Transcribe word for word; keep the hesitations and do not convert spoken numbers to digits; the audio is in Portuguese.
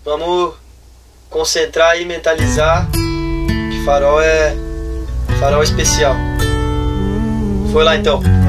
Vamos concentrar e mentalizar que farol é farol especial. Foi lá então.